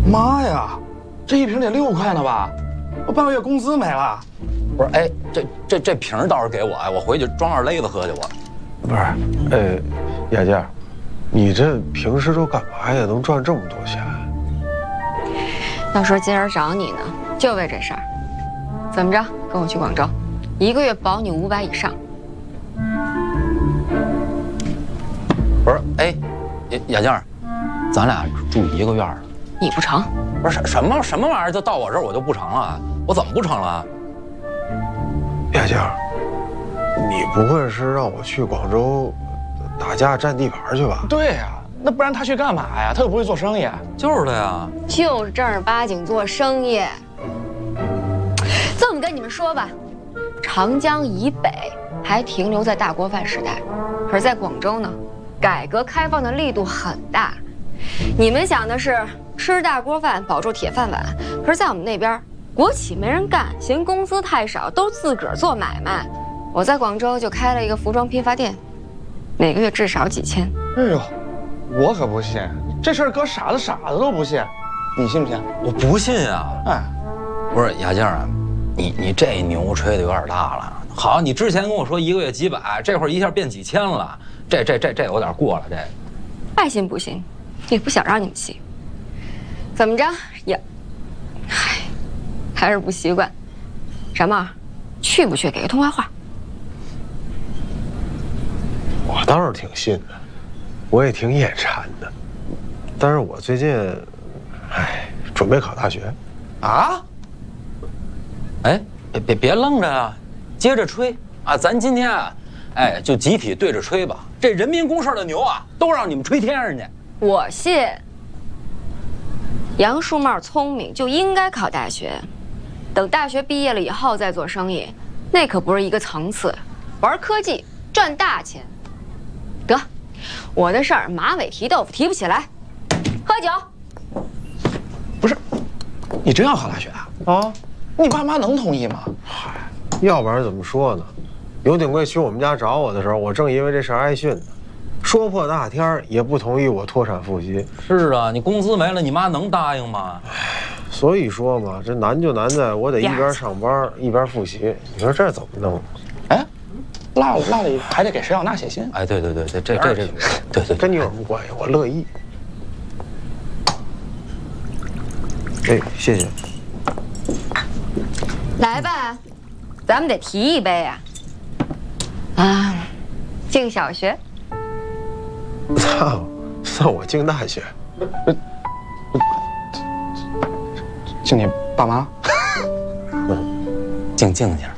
妈呀，这一瓶得6块呢吧？我半个月工资没了。 不是，哎，这瓶倒是给我呀，我回去装上勒子喝去我。 不是，雅静，你这平时都干嘛呀？能赚这么多钱？ 要说今儿找你呢，就为这事儿。怎么着，跟我去广州，1个月保你500以上。 不是，哎，雅静，咱俩住1个院儿， 你不成？ 不是什么玩意儿，就到我这儿我就不成了？我怎么不成了？ 雅静，你不会是让我去广州打架占地盘去吧？ 对呀，那不然他去干嘛呀？他又不会做生意。 就是的呀， 就是正儿八经做生意。这么跟你们说吧，长江以北还停留在大锅饭时代，可是在广州呢，改革开放的力度很大。你们想的是吃大锅饭保住铁饭碗，可是在我们那边，国企没人干，嫌工资太少，都自个儿做买卖。我在广州就开了一个服装批发店，每个月至少几千。 哎呦，我可不信，这事儿搁傻子都不信，你信不信？ 我不信啊！ 哎， 不是雅静啊，你这牛吹的有点大了。好，你之前跟我说1个月几百，这会儿一下变几千了，这有点过了。这爱信不信，也不想让你们信。怎么着也，唉，还是不习惯。什么？去不去？给个通话话。 我倒是挺信的，我也挺眼馋的，但是我最近，准备考大学。 啊？ 哎，别愣着啊，接着吹啊！咱今天啊，哎，就集体对着吹吧。这人民公社的牛啊，都让你们吹天上去。 我信。杨树帽聪明，就应该考大学。等大学毕业了以后再做生意，那可不是一个层次。玩科技赚大钱。得，我的事儿马尾提豆腐提不起来。喝酒。 不是，你真要考大学啊？ 啊， 你爸妈能同意吗？ 嗨，要不然怎么说呢？尤鼎贵去我们家找我的时候，我正因为这事儿挨训呢，说破大天儿也不同意我脱产复习。 是啊，你工资没了，你妈能答应吗？ 所以说嘛，这难就难在我得一边上班一边复习，你说这怎么弄？ 哎，落了还得给石小娜写信。 哎，对，对， 跟你有什么关系？我乐意。哎，谢谢。 来吧，咱们得提一杯啊！啊，进小学。 操，算我进大学。 敬你爸妈。 静静。